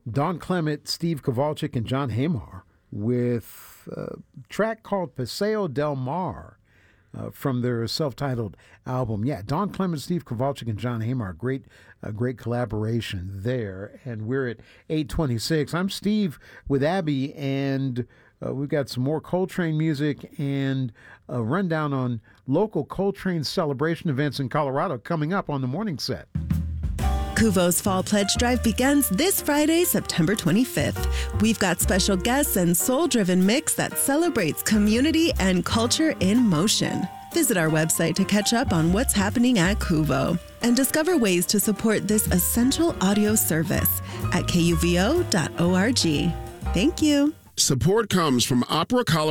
Don Clement, Steve Kowalczyk, and John Hamar with a track called Paseo del Mar from their self-titled album. Yeah, Don Clement, Steve Kowalczyk, and John Hamar, great collaboration there. And we're at 8:26. I'm Steve with Abby, and we've got some more Coltrane music and a rundown on local Coltrane celebration events in Colorado coming up on the morning set. Kuvo's Fall Pledge Drive begins this Friday, September 25th. We've got special guests and soul-driven mix that celebrates community and culture in motion. Visit our website to catch up on what's happening at Kuvo and discover ways to support this essential audio service at kuvo.org. Thank you. Support comes from Opera Colorado.